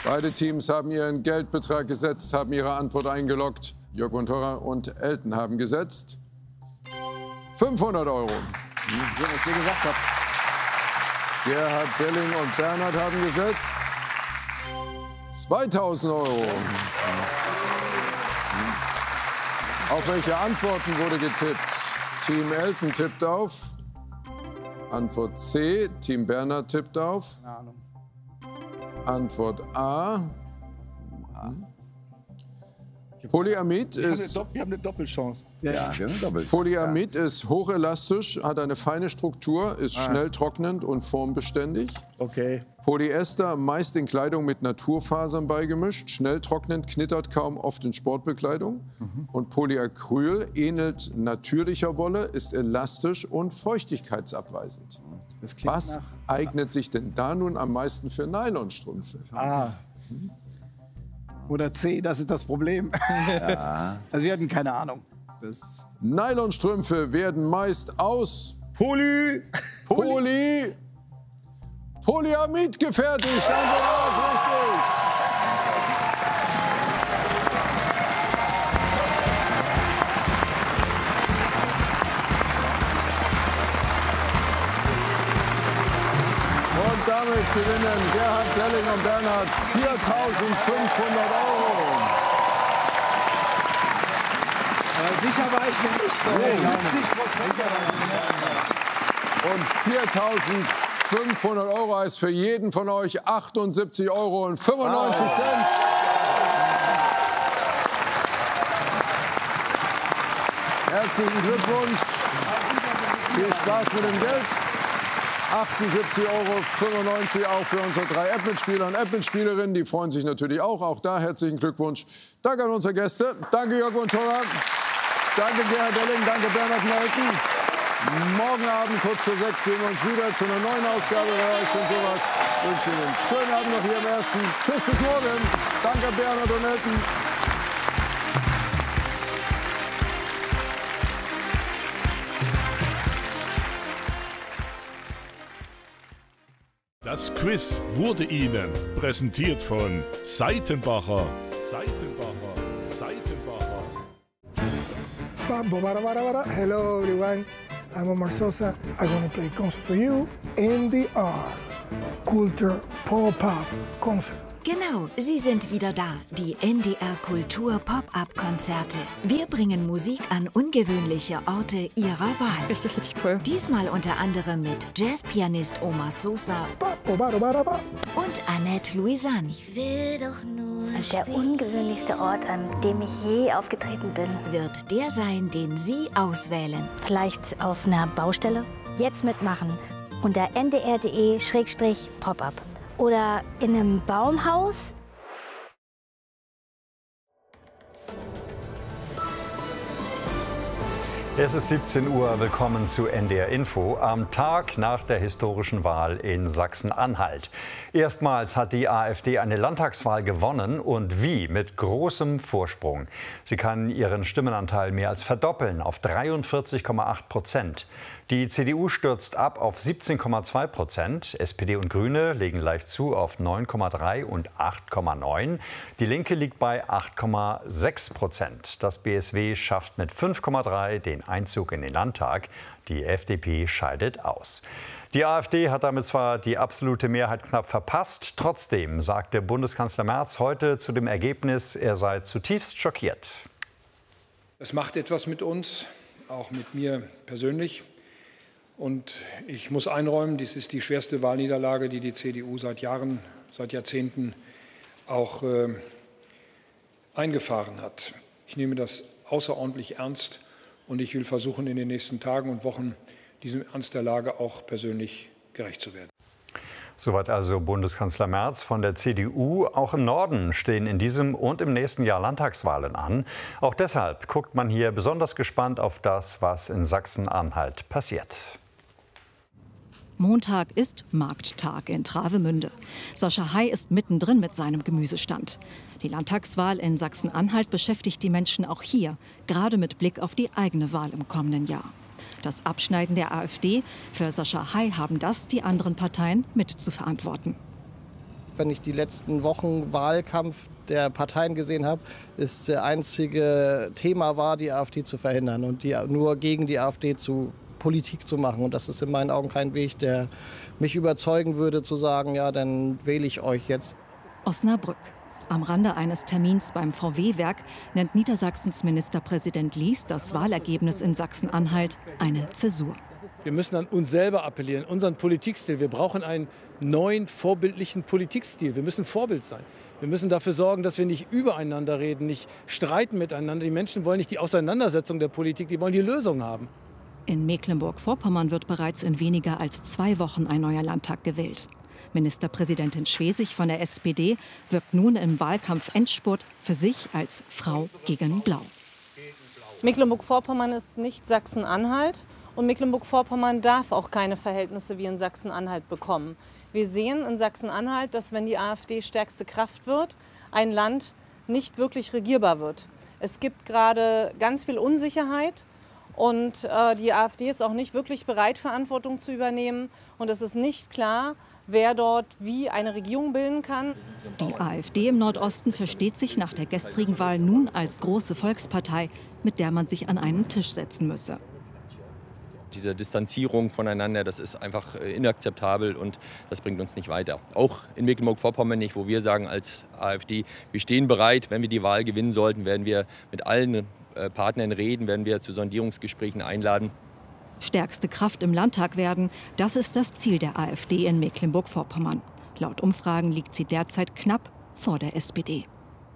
Beide Teams haben ihren Geldbetrag gesetzt, haben ihre Antwort eingeloggt. Jörg von Torra und Elton haben gesetzt 500 Euro. Wie ich dir gesagt habe. Gerhard Delling und Bernhard haben gesetzt 2000 Euro. Auf welche Antworten wurde getippt? Team Elton tippt auf Antwort C. Team Bernhard tippt auf Keine Ahnung. Antwort A. Polyamid ist, Wir haben eine Doppelchance. Ja, wir sind doppelt. Polyamid ist hochelastisch, hat eine feine Struktur, ist schnell trocknend und formbeständig. Okay. Polyester meist in Kleidung mit Naturfasern beigemischt, schnell trocknend, knittert kaum, oft in Sportbekleidung. Und Polyacryl ähnelt natürlicher Wolle, ist elastisch und feuchtigkeitsabweisend. Das klingt Was nach- eignet sich denn da nun am meisten für Nylonstrümpfe? Ah. Oder C, das ist das Problem. Also wir hatten keine Ahnung. Das Nylonstrümpfe werden meist aus Polyamid gefertigt. Danke, Lars, richtig. Und damit gewinnen Gerhard Delling und Bernhard 4.500 Euro. sicher war ich mir nicht. So. 70%. Und 4.500 Euro heißt für jeden von euch 78,95 Euro. Herzlichen Glückwunsch. Viel Spaß mit dem Geld. 78,95 Euro auch für unsere 3 App-Mitspieler und App-Mitspielerinnen. Die freuen sich natürlich auch. Auch da herzlichen Glückwunsch. Danke an unsere Gäste. Danke Jörg von Torra. Danke Gerhard Delling. Danke Bernhard Melken. Morgen Abend kurz vor 6 sehen wir uns wieder zu einer neuen Ausgabe bei Reich und sowas. Ich wünsche Ihnen einen schönen Abend noch hier im Ersten. Tschüss, bis morgen. Danke Bernhard und Elton. Das Quiz wurde Ihnen präsentiert von Seitenbacher. Seitenbacher. Seitenbacher. Hello everyone, I'm Omar Sosa. I'm gonna play concert for you. NDR Culture Pop-Up Concert. Genau, sie sind wieder da, die NDR Kultur Pop-Up-Konzerte. Wir bringen Musik an ungewöhnliche Orte ihrer Wahl. Richtig, richtig cool. Diesmal unter anderem mit Jazzpianist Omar Sosa und Annette Louisanne. Der ungewöhnlichste Ort, an dem ich je aufgetreten bin. Wird der sein, den Sie auswählen. Vielleicht auf einer Baustelle? Jetzt mitmachen unter ndr.de/pop-up. Oder in einem Baumhaus? Es ist 17 Uhr, willkommen zu NDR Info am Tag nach der historischen Wahl in Sachsen-Anhalt. Erstmals hat die AfD eine Landtagswahl gewonnen und wie? Mit großem Vorsprung. Sie kann ihren Stimmenanteil mehr als verdoppeln auf 43,8%. Die CDU stürzt ab auf 17,2%. SPD und Grüne legen leicht zu auf 9,3 und 8,9. Die Linke liegt bei 8,6%. Das BSW schafft mit 5,3 den Einzug in den Landtag. Die FDP scheidet aus. Die AfD hat damit zwar die absolute Mehrheit knapp verpasst. Trotzdem sagte Bundeskanzler Merz heute zu dem Ergebnis, er sei zutiefst schockiert. Es macht etwas mit uns, auch mit mir persönlich. Und ich muss einräumen, dies ist die schwerste Wahlniederlage, die die CDU seit Jahren, seit Jahrzehnten auch eingefahren hat. Ich nehme das außerordentlich ernst und ich will versuchen, in den nächsten Tagen und Wochen diesem Ernst der Lage auch persönlich gerecht zu werden. Soweit also Bundeskanzler Merz von der CDU. Auch im Norden stehen in diesem und im nächsten Jahr Landtagswahlen an. Auch deshalb guckt man hier besonders gespannt auf das, was in Sachsen-Anhalt passiert. Montag ist Markttag in Travemünde. Sascha Hay ist mittendrin mit seinem Gemüsestand. Die Landtagswahl in Sachsen-Anhalt beschäftigt die Menschen auch hier, gerade mit Blick auf die eigene Wahl im kommenden Jahr. Das Abschneiden der AfD, für Sascha Hay haben das die anderen Parteien mit zu verantworten. Wenn ich die letzten Wochen Wahlkampf der Parteien gesehen habe, ist das einzige Thema war, die AfD zu verhindern und nur gegen die AfD Politik zu machen. Und das ist in meinen Augen kein Weg, der mich überzeugen würde, zu sagen, ja, dann wähle ich euch jetzt. Osnabrück. Am Rande eines Termins beim VW-Werk nennt Niedersachsens Ministerpräsident Lies das Wahlergebnis in Sachsen-Anhalt eine Zäsur. Wir müssen an uns selber appellieren, unseren Politikstil. Wir brauchen einen neuen, vorbildlichen Politikstil. Wir müssen Vorbild sein. Wir müssen dafür sorgen, dass wir nicht übereinander reden, nicht streiten miteinander. Die Menschen wollen nicht die Auseinandersetzung der Politik, die wollen die Lösung haben. In Mecklenburg-Vorpommern wird bereits in weniger als 2 Wochen ein neuer Landtag gewählt. Ministerpräsidentin Schwesig von der SPD wirbt nun im Wahlkampf-Endspurt für sich als Frau gegen Blau. Mecklenburg-Vorpommern ist nicht Sachsen-Anhalt und Mecklenburg-Vorpommern darf auch keine Verhältnisse wie in Sachsen-Anhalt bekommen. Wir sehen in Sachsen-Anhalt, dass wenn die AfD stärkste Kraft wird, ein Land nicht wirklich regierbar wird. Es gibt gerade ganz viel Unsicherheit. Und die AfD ist auch nicht wirklich bereit, Verantwortung zu übernehmen. Und es ist nicht klar, wer dort wie eine Regierung bilden kann. Die AfD im Nordosten versteht sich nach der gestrigen Wahl nun als große Volkspartei, mit der man sich an einen Tisch setzen müsse. Diese Distanzierung voneinander, das ist einfach inakzeptabel und das bringt uns nicht weiter. Auch in Mecklenburg-Vorpommern nicht, wo wir sagen als AfD, wir stehen bereit, wenn wir die Wahl gewinnen sollten, werden wir mit allen Partnern reden, werden wir zu Sondierungsgesprächen einladen. Stärkste Kraft im Landtag werden, das ist das Ziel der AfD in Mecklenburg-Vorpommern. Laut Umfragen liegt sie derzeit knapp vor der SPD.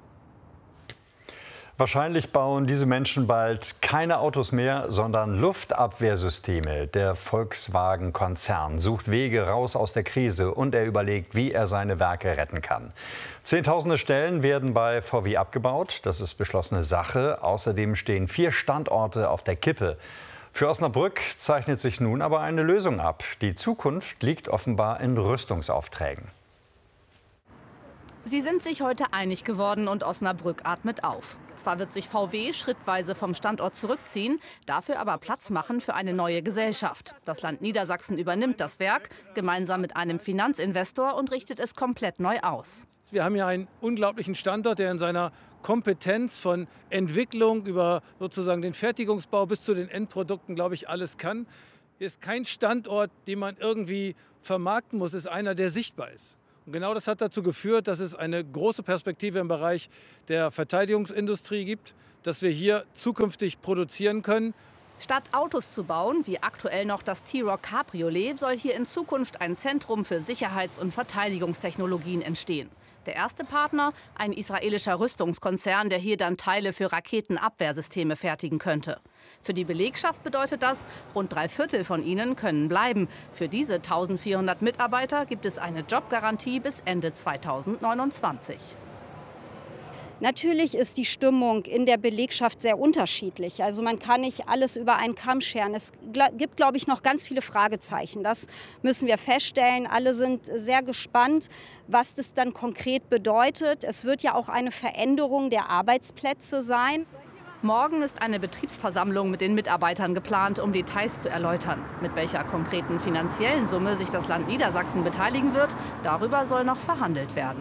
Wahrscheinlich bauen diese Menschen bald keine Autos mehr, sondern Luftabwehrsysteme. Der Volkswagen-Konzern sucht Wege raus aus der Krise und er überlegt, wie er seine Werke retten kann. Zehntausende Stellen werden bei VW abgebaut. Das ist beschlossene Sache. Außerdem stehen 4 Standorte auf der Kippe. Für Osnabrück zeichnet sich nun aber eine Lösung ab. Die Zukunft liegt offenbar in Rüstungsaufträgen. Sie sind sich heute einig geworden und Osnabrück atmet auf. Zwar wird sich VW schrittweise vom Standort zurückziehen, dafür aber Platz machen für eine neue Gesellschaft. Das Land Niedersachsen übernimmt das Werk gemeinsam mit einem Finanzinvestor und richtet es komplett neu aus. Wir haben hier einen unglaublichen Standort, der in seiner Kompetenz von Entwicklung über sozusagen den Fertigungsbau bis zu den Endprodukten, glaube ich, alles kann. Hier ist kein Standort, den man irgendwie vermarkten muss, ist einer, der sichtbar ist. Und genau das hat dazu geführt, dass es eine große Perspektive im Bereich der Verteidigungsindustrie gibt, dass wir hier zukünftig produzieren können. Statt Autos zu bauen, wie aktuell noch das T-Roc Cabriolet, soll hier in Zukunft ein Zentrum für Sicherheits- und Verteidigungstechnologien entstehen. Der erste Partner, ein israelischer Rüstungskonzern, der hier dann Teile für Raketenabwehrsysteme fertigen könnte. Für die Belegschaft bedeutet das, rund 3/4 von ihnen können bleiben. Für diese 1400 Mitarbeiter gibt es eine Jobgarantie bis Ende 2029. Natürlich ist die Stimmung in der Belegschaft sehr unterschiedlich. Also man kann nicht alles über einen Kamm scheren. Es gibt, glaube ich, noch ganz viele Fragezeichen. Das müssen wir feststellen. Alle sind sehr gespannt, was das dann konkret bedeutet. Es wird ja auch eine Veränderung der Arbeitsplätze sein. Morgen ist eine Betriebsversammlung mit den Mitarbeitern geplant, um Details zu erläutern. Mit welcher konkreten finanziellen Summe sich das Land Niedersachsen beteiligen wird, darüber soll noch verhandelt werden.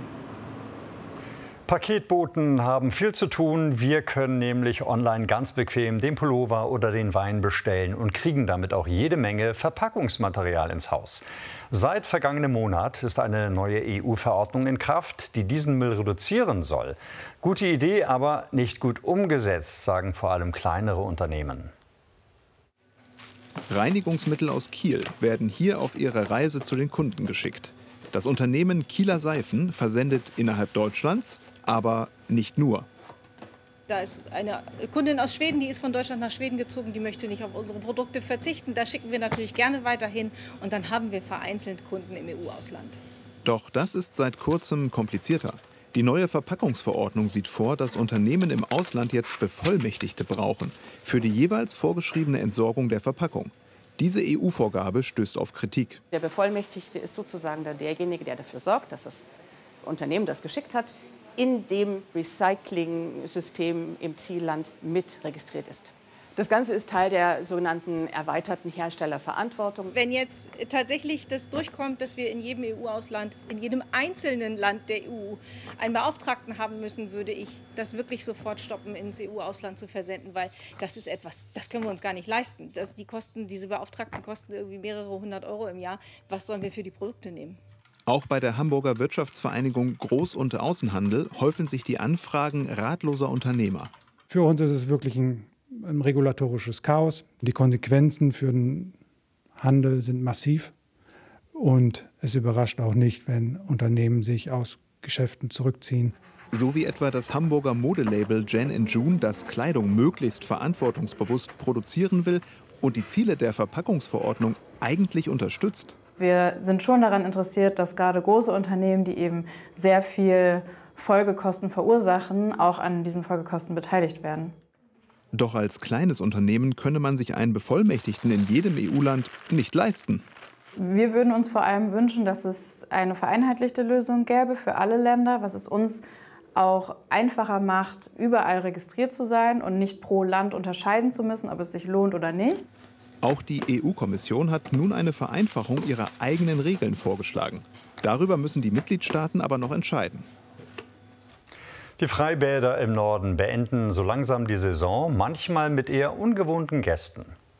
Paketboten haben viel zu tun. Wir können nämlich online ganz bequem den Pullover oder den Wein bestellen und kriegen damit auch jede Menge Verpackungsmaterial ins Haus. Seit vergangenem Monat ist eine neue EU-Verordnung in Kraft, die diesen Müll reduzieren soll. Gute Idee, aber nicht gut umgesetzt, sagen vor allem kleinere Unternehmen. Reinigungsmittel aus Kiel werden hier auf ihre Reise zu den Kunden geschickt. Das Unternehmen Kieler Seifen versendet innerhalb Deutschlands, aber nicht nur. Da ist eine Kundin aus Schweden, die ist von Deutschland nach Schweden gezogen, die möchte nicht auf unsere Produkte verzichten. Da schicken wir natürlich gerne weiterhin und dann haben wir vereinzelt Kunden im EU-Ausland. Doch das ist seit kurzem komplizierter. Die neue Verpackungsverordnung sieht vor, dass Unternehmen im Ausland jetzt Bevollmächtigte brauchen für die jeweils vorgeschriebene Entsorgung der Verpackung. Diese EU-Vorgabe stößt auf Kritik. Der Bevollmächtigte ist sozusagen derjenige, der dafür sorgt, dass das Unternehmen, das geschickt hat, in dem Recycling-System im Zielland mit registriert ist. Das Ganze ist Teil der sogenannten erweiterten Herstellerverantwortung. Wenn jetzt tatsächlich das durchkommt, dass wir in jedem EU-Ausland, in jedem einzelnen Land der EU einen Beauftragten haben müssen, würde ich das wirklich sofort stoppen, ins EU-Ausland zu versenden, weil das ist etwas, das können wir uns gar nicht leisten. Diese Beauftragten kosten irgendwie mehrere 100 € im Jahr. Was sollen wir für die Produkte nehmen? Auch bei der Hamburger Wirtschaftsvereinigung Groß- und Außenhandel häufen sich die Anfragen ratloser Unternehmer. Für uns ist es wirklich ein regulatorisches Chaos. Die Konsequenzen für den Handel sind massiv. Und es überrascht auch nicht, wenn Unternehmen sich aus Geschäften zurückziehen. So wie etwa das Hamburger Modelabel Jan & June, das Kleidung möglichst verantwortungsbewusst produzieren will und die Ziele der Verpackungsverordnung eigentlich unterstützt. Wir sind schon daran interessiert, dass gerade große Unternehmen, die eben sehr viel Folgekosten verursachen, auch an diesen Folgekosten beteiligt werden. Doch als kleines Unternehmen könne man sich einen Bevollmächtigten in jedem EU-Land nicht leisten. Wir würden uns vor allem wünschen, dass es eine vereinheitlichte Lösung gäbe für alle Länder, was es uns auch einfacher macht, überall registriert zu sein und nicht pro Land unterscheiden zu müssen, ob es sich lohnt oder nicht. Auch die EU-Kommission hat nun eine Vereinfachung ihrer eigenen Regeln vorgeschlagen. Darüber müssen die Mitgliedstaaten aber noch entscheiden. Die Freibäder im Norden beenden so langsam die Saison, manchmal mit eher ungewohnten Gästen.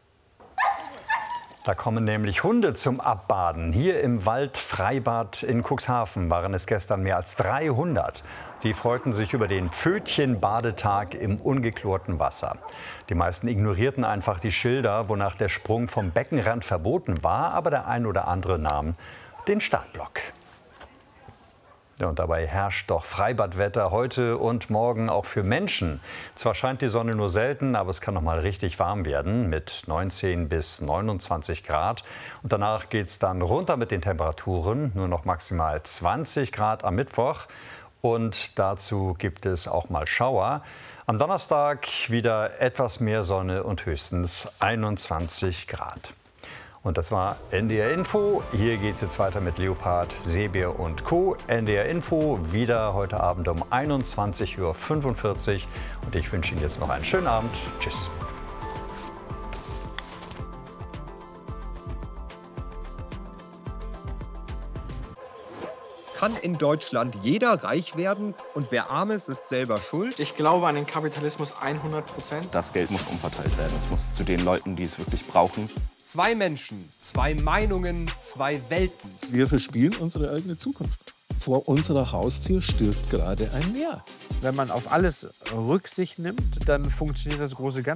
Da kommen nämlich Hunde zum Abbaden. Hier im Waldfreibad in Cuxhaven waren es gestern mehr als 300. Die freuten sich über den Pfötchen-Badetag im ungeklorten Wasser. Die meisten ignorierten einfach die Schilder, wonach der Sprung vom Beckenrand verboten war, aber der ein oder andere nahm den Startblock. Ja, und dabei herrscht doch Freibadwetter heute und morgen auch für Menschen. Zwar scheint die Sonne nur selten, aber es kann noch mal richtig warm werden mit 19 bis 29 Grad. Und danach geht es dann runter mit den Temperaturen, nur noch maximal 20 Grad am Mittwoch. Und dazu gibt es auch mal Schauer. Am Donnerstag wieder etwas mehr Sonne und höchstens 21 Grad. Und das war NDR Info. Hier geht es jetzt weiter mit Leopard, Seebär und Co. NDR Info wieder heute Abend um 21:45 Uhr. Und ich wünsche Ihnen jetzt noch einen schönen Abend. Tschüss. Kann in Deutschland jeder reich werden und wer arm ist, ist selber schuld? Ich glaube an den Kapitalismus 100%. Das Geld muss umverteilt werden. Es muss zu den Leuten, die es wirklich brauchen. Zwei Menschen, zwei Meinungen, zwei Welten. Wir verspielen unsere eigene Zukunft. Vor unserer Haustür stirbt gerade ein Meer. Wenn man auf alles Rücksicht nimmt, dann funktioniert das große Ganze.